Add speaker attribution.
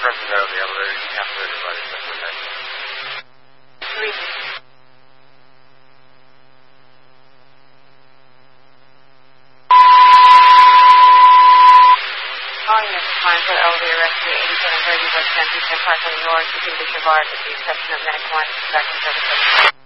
Speaker 1: person's out of the elevator. You have to everybody. That's what that is.
Speaker 2: 3. Calling this time for elevator rescue 8730 West Championship Park, New York. You can disregard with the exception of medical and extraction services.